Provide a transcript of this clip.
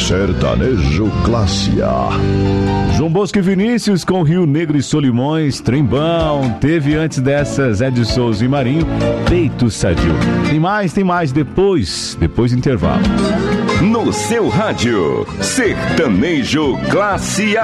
Sertanejo Classe A. João Bosco e Vinícius com Rio Negro e Solimões, Trembão. Teve antes dessas Ed Souza e Marinho, Peito Sadio. Tem mais, depois do intervalo. No seu rádio, Sertanejo Classe A.